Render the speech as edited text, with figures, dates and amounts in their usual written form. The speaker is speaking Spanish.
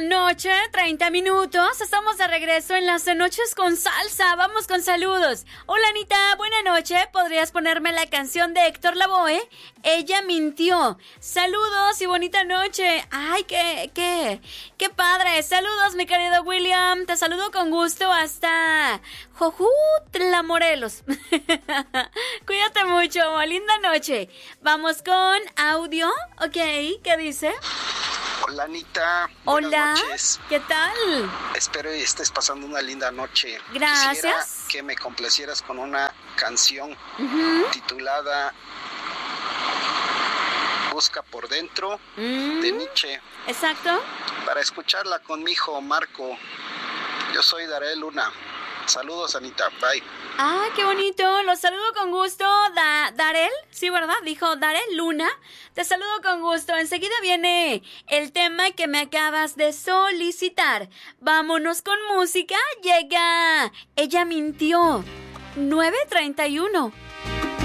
noche, 30 minutos. Estamos de regreso en las noches con salsa. Vamos con saludos. Hola, Anita, buena noche. ¿Podrías ponerme la canción de Héctor Lavoe? Ella mintió. Saludos y bonita noche. Ay, qué padre. Saludos, mi querido William. Te saludo con gusto hasta Jojutla, Morelos. Cuídate mucho. Linda noche. Vamos con audio. Ok, ¿qué dice? Hola, Anita. Hola. Buenas noches. ¿Qué tal? Espero y estés pasando una linda noche. Gracias. Quisiera que me complacieras con una canción titulada Busca por dentro de Nietzsche. Exacto. Para escucharla con mi hijo Marco. Yo soy Darel Luna. Saludos, Anita. Bye. Ah, qué bonito. Los saludo con gusto. Darel, sí, ¿verdad? Dijo Darel Luna. Te saludo con gusto. Enseguida viene el tema que me acabas de solicitar. Vámonos con música. Llega Ella mintió. 9:31.